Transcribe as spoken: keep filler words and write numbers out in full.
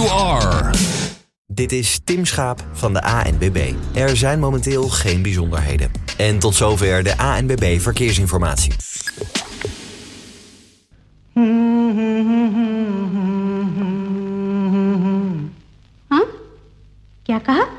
you are. Dit is Tim Schaap van de A N B B. Er zijn momenteel geen bijzonderheden. En tot zover de A N B B Verkeersinformatie. हाँ? क्या कहा?